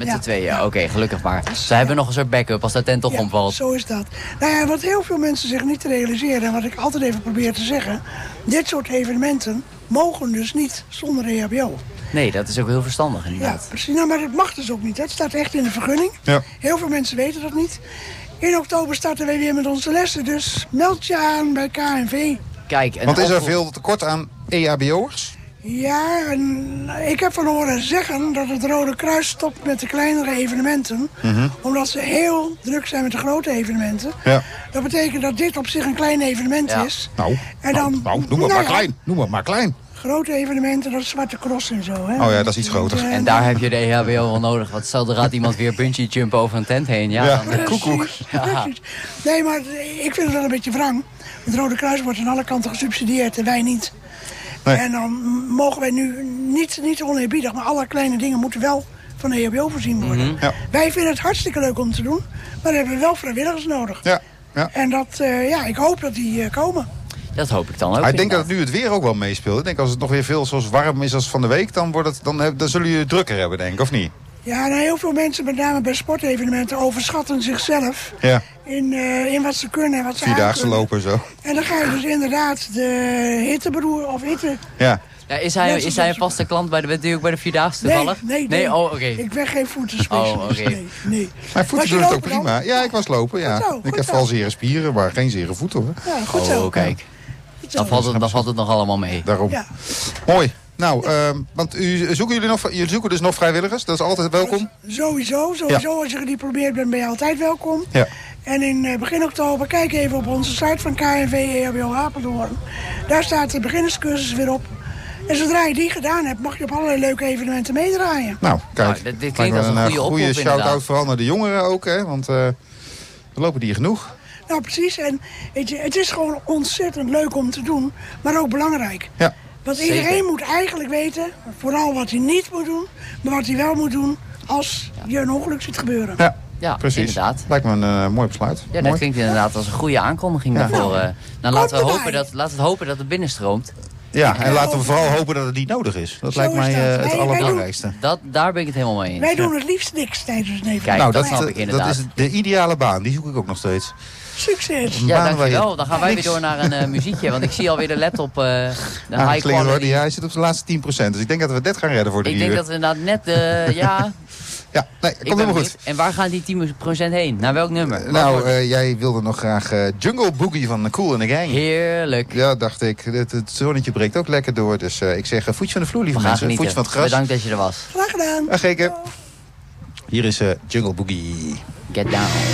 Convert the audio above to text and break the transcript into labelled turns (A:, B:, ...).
A: met z'n tweeën. Oké, gelukkig maar. Ze hebben nog een soort backup als de tent toch omvalt.
B: Zo is dat. Nou ja, wat heel veel mensen zich niet realiseren... en wat ik altijd even probeer te zeggen... dit soort evenementen mogen dus niet zonder EHBO.
A: Nee, dat is ook heel verstandig inderdaad.
B: Ja, precies. Nou, maar dat mag dus ook niet. Het staat echt in de vergunning.
C: Ja.
B: Heel veel mensen weten dat niet. In oktober starten wij weer met onze lessen. Dus meld je aan bij KNV.
A: Kijk,
C: Want is er veel tekort aan EHBO'ers?
B: Ja, en ik heb van horen zeggen dat het Rode Kruis stopt met de kleinere evenementen. Omdat ze heel druk zijn met de grote evenementen.
C: Ja.
B: Dat betekent dat dit op zich een klein evenement is.
C: Nou,
B: En dan,
C: noem het maar klein. Noem het maar klein.
B: Grote evenementen, dat is Zwarte Cross en zo. Hè?
C: Oh ja, dat is iets groter.
A: En daar heb je de EHBO wel nodig. Want stel, er gaat iemand weer bungee jumpen over een tent heen. Ja, dan koekoek.
B: Precies. Nee, maar ik vind het wel een beetje wrang. Het Rode Kruis wordt aan alle kanten gesubsidieerd en wij niet.
C: Nee.
B: En dan mogen wij nu niet oneerbiedig, maar alle kleine dingen moeten wel van de EHBO voorzien worden.
C: Ja.
B: Wij vinden het hartstikke leuk om te doen, maar we hebben wel vrijwilligers nodig.
C: Ja.
B: En dat, ik hoop dat die komen.
A: Dat hoop ik dan ook.
C: Ik denk dat het nu het weer ook wel meespeelt. Ik denk als het nog weer veel zoals warm is als van de week... dan zullen jullie het drukker hebben, denk ik, of niet?
B: Ja, nou, heel veel mensen, met name bij sportevenementen, overschatten zichzelf
C: Ja.
B: in wat ze kunnen en wat ze
C: Vierdaagse
B: aankunnen.
C: lopen zo.
B: En dan ga je dus inderdaad de hittebroer of hitte...
C: Ja.
A: Ja, is hij een vaste klant bij de Vierdaagse toevallig?
B: Nee.
A: Oh, oké.
B: Ik ben geen voetenspecialist.
A: Oh, oké.
B: Nee.
C: Mijn voeten doen het ook prima. Ja, ik was lopen, ja.
B: Goed zo,
C: Ik
B: goed
C: heb
B: zo.
C: vooral zere spieren, maar geen zere voeten, hoor.
B: Ja, goed zo.
A: Oh, kijk.
B: Goed zo.
A: Dan valt het nog allemaal mee.
C: Daarom.
B: Ja.
C: Mooi. Nou, want jullie zoeken dus nog vrijwilligers? Dat is altijd welkom?
B: Sowieso. Als je gediplomeerd bent, ben je altijd welkom.
C: Ja.
B: En in begin oktober, kijk even op onze site van KNV EHBO Apeldoorn. Daar staat de beginnerscursus weer op. En zodra je die gedaan hebt, mag je op allerlei leuke evenementen meedraaien.
C: Nou, kijk.
A: Nou, dit klinkt als een goede oproep,
C: goede shout-out
A: inderdaad.
C: vooral naar de jongeren ook, hè. Want er lopen die hier genoeg.
B: Nou, precies. En weet je, het is gewoon ontzettend leuk om te doen, maar ook belangrijk.
C: Ja.
B: Want
A: Zeker.
B: iedereen moet eigenlijk weten, vooral wat hij niet moet doen, maar wat hij wel moet doen als je een ongeluk ziet gebeuren.
C: Ja,
A: Ja,
C: precies.
A: inderdaad.
C: Lijkt me een mooi besluit.
A: Ja, dat
C: Mooi.
A: klinkt inderdaad als een goede aankondiging daarvoor. Nou, laten we hopen dat het binnenstroomt.
C: Ja, en laten we vooral hopen dat het niet nodig is. Dat
B: Zo
C: lijkt mij
B: is dat.
C: het
B: Wij
C: allerbelangrijkste.
A: Daar ben ik het helemaal mee eens.
B: Wij doen het liefst niks tijdens het evenement.
A: Kijk,
C: Nou,
A: dat snap ik
C: dat
A: inderdaad.
C: is de ideale baan. Die zoek ik ook nog steeds.
B: Succes!
A: Ja,
C: baan waar je
A: dankjewel. Dan gaan wij weer
C: niks-
A: door naar een muziekje. Want ik zie alweer de laptop, de high
C: Aangeklingerd
A: quality.
C: worden. Ja, hij zit op de laatste 10%. Dus ik denk dat we dit gaan redden voor de
A: Ik denk
C: uur.
A: dat we inderdaad net, ja...
C: Ja, nee,
A: ik
C: komt
A: ben
C: helemaal goed.
A: benieuwd. En waar gaan die 10% heen? Naar welk nummer? Wat
C: Nou,
A: wordt-
C: jij wilde nog graag Jungle Boogie van Cool and the Gang.
A: Heerlijk.
C: Ja, dacht ik. Het zonnetje breekt ook lekker door. Dus ik zeg voetje van de vloer, lieve
A: We gaan
C: mensen.
A: genieten.
C: Voetje van het gras.
A: Bedankt dat je er was.
B: Graag gedaan.
C: Dag, Geke. Hier is Jungle Boogie.
A: Get down.